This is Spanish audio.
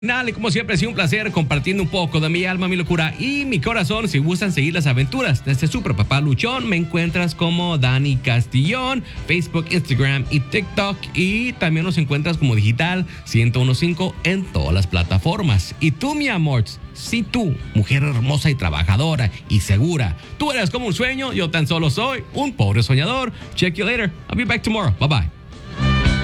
Y como siempre ha sido un placer compartiendo un poco de mi alma, mi locura y mi corazón. Si gustan seguir las aventuras de este super papá luchón, me encuentras como Dani Castillón, Facebook, Instagram y TikTok. Y también nos encuentras como Digital 1015 en todas las plataformas. Y tú, mi amor, si tú, mujer hermosa y trabajadora y segura, tú eres como un sueño, yo tan solo soy un pobre soñador. Check you later. I'll be back tomorrow. Bye bye.